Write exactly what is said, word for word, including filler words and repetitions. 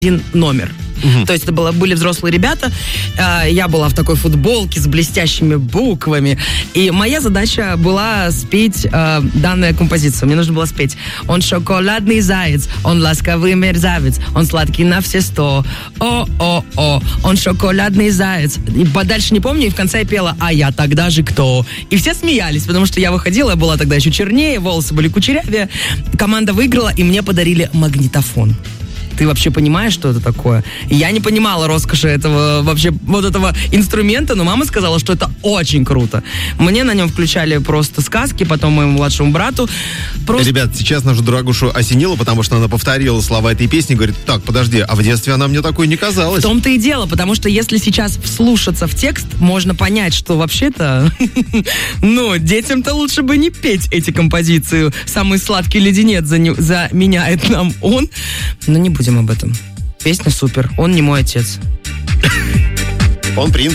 один номер. Uh-huh. То есть это было, были взрослые ребята, э, я была в такой футболке с блестящими буквами, и моя задача была спеть э, данную композицию. Мне нужно было спеть: он шоколадный заяц, он ласковый мерзавец, он сладкий на все сто, о-о-о, он шоколадный заяц. И дальше не помню, и в конце я пела: а я тогда же кто? И все смеялись, потому что я выходила, я была тогда еще чернее, волосы были кучерявее, команда выиграла, и мне подарили магнитофон. Ты вообще понимаешь, что это такое? Я не понимала роскоши этого, вообще, вот этого инструмента, но мама сказала, что это очень круто. Мне на нем включали просто сказки, потом моему младшему брату. Просто... Ребят, сейчас нашу дорогушу осенило, потому что она повторила слова этой песни и говорит: так, подожди, а в детстве она мне такой не казалась. В том-то и дело, потому что если сейчас вслушаться в текст, можно понять, что вообще-то, ну, детям-то лучше бы не петь эти композиции. Самый сладкий леденец заменяет нам он. Но не будем об этом. Песня супер. Он не мой отец. Он принц.